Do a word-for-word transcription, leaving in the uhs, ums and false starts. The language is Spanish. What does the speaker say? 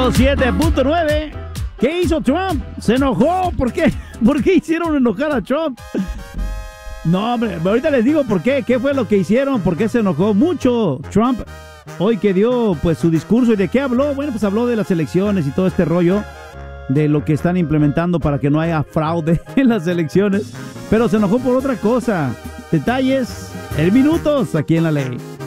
siete punto nueve. ¿Qué hizo Trump? Se enojó. ¿Por qué? ¿Por qué hicieron enojar a Trump? No, hombre, ahorita les digo por qué. ¿Qué fue lo que hicieron? ¿Por qué se enojó mucho Trump hoy que dio pues su discurso? ¿Y de qué habló? Bueno, pues habló de las elecciones y todo este rollo de lo que están implementando para que no haya fraude en las elecciones. Pero se enojó por otra cosa. Detalles en minutos aquí en La Ley.